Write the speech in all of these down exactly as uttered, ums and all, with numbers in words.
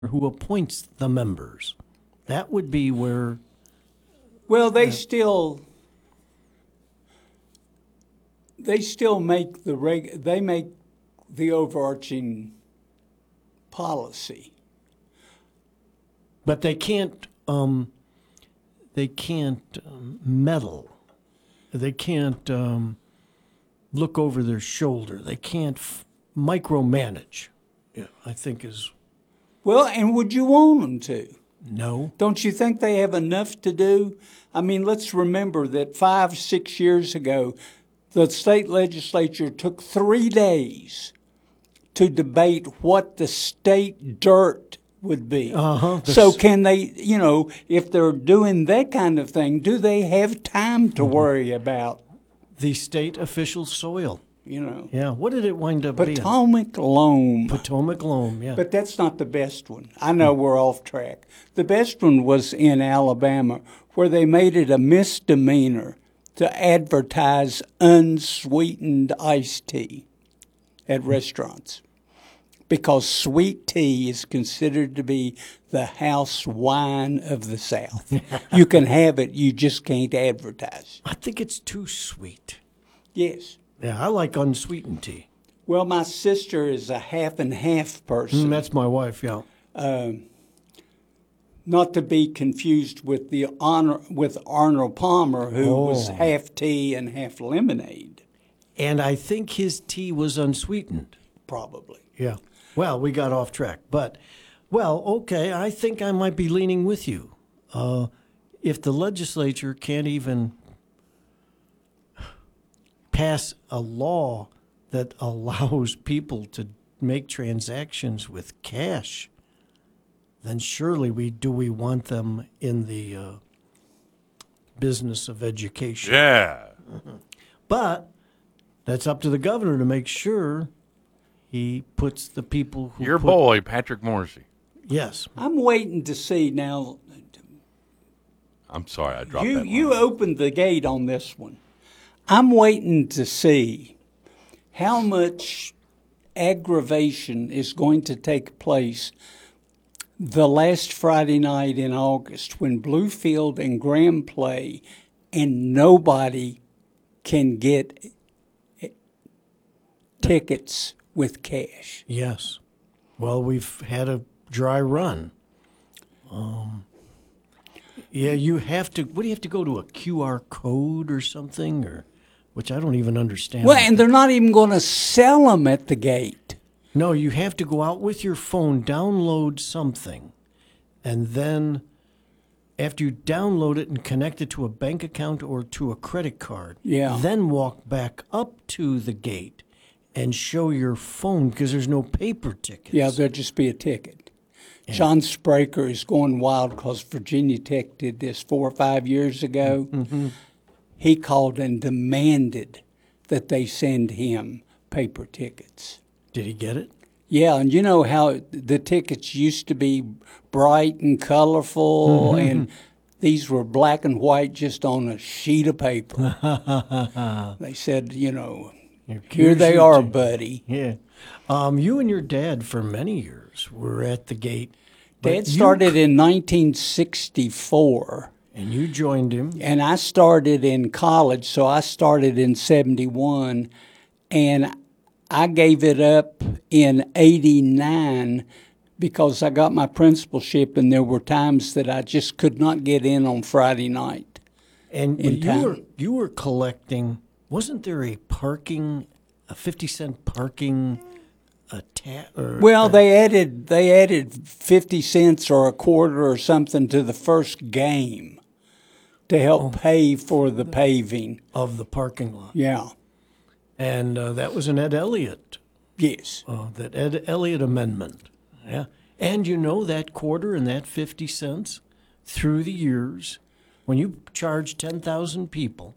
who appoints the members. That would be where. Well, they uh, still they still make the reg. They make the overarching policy, but they can't. Um, they can't um, meddle. They can't um, look over their shoulder. They can't f- micromanage. Yeah, I think is. Well, and would you want them to? No. Don't you think they have enough to do? I mean, let's remember that five, six years ago, the state legislature took three days to debate what the state dirt would be. Uh-huh. So can they, you know, if they're doing that kind of thing, do they have time to worry about? The state official soil. You know. Yeah. What did it wind up being? Potomac Potomac loam. Potomac loam, yeah. But that's not the best one. I know we're off track. The best one was in Alabama, where they made it a misdemeanor to advertise unsweetened iced tea at restaurants, because sweet tea is considered to be the house wine of the South. You can have it, you just can't advertise. I think it's too sweet. Yes. Yeah, I like unsweetened tea. Well, my sister is a half and half person. Mm, that's my wife, yeah. Um, not to be confused with the honor with Arnold Palmer, who oh. was half tea and half lemonade. And I think his tea was unsweetened. Probably. Yeah. Well, we got off track. But, well, okay, I think I might be leaning with you. Uh, if the legislature can't even pass a law that allows people to make transactions with cash, then surely we do we want them in the uh, business of education. Yeah. Mm-hmm. But that's up to the governor to make sure he puts the people who Your put, boy, Patrick Morrissey. Yes. I'm waiting to see now. I'm sorry, I dropped you, that You line. opened the gate on this one. I'm waiting to see how much aggravation is going to take place the last Friday night in August when Bluefield and Graham play and nobody can get tickets with cash. Yes. Well, we've had a dry run. Um, yeah, you have to, what do you have to go to, a Q R code or something, or which I don't even understand. Well, and they're not even going to sell them at the gate. No, you have to go out with your phone, download something, and then after you download it and connect it to a bank account or to a credit card, yeah. then walk back up to the gate and show your phone, because there's no paper tickets. Yeah, there'll just be a ticket. Yeah. John Spraker is going wild because Virginia Tech did this four or five years ago. Mm-hmm. He called and demanded that they send him paper tickets. Did he get it? Yeah, and you know how the tickets used to be bright and colorful, mm-hmm. and these were black and white just on a sheet of paper. They said, you know, here they are, buddy. Yeah. Um, you and your dad for many years were at the gate. Dad started in nineteen sixty-four. And you joined him. And I started in college, so I started in seventy-one, and I gave it up in eighty-nine because I got my principalship, and there were times that I just could not get in on Friday night. And you were, you were collecting, wasn't there a parking, a fifty cent parking a ta- or Well, a, they added they added fifty cents or a quarter or something to the first game to help oh, pay for the paving of the parking lot. Yeah. And uh, that was an Ed Elliott. Yes. Uh, that Ed Elliott amendment. Yeah. And you know that quarter and that fifty cents through the years, when you charge ten thousand people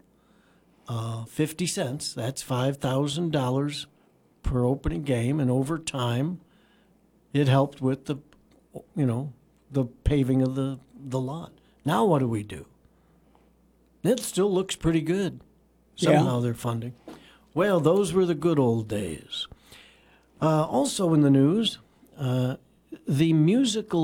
uh, fifty cents, that's five thousand dollars per opening game, and over time it helped with the, you know, the paving of the, the lot. Now what do we do? It still looks pretty good. Somehow yeah. they're funding. Well, those were the good old days. Uh, also in the news, uh, the musical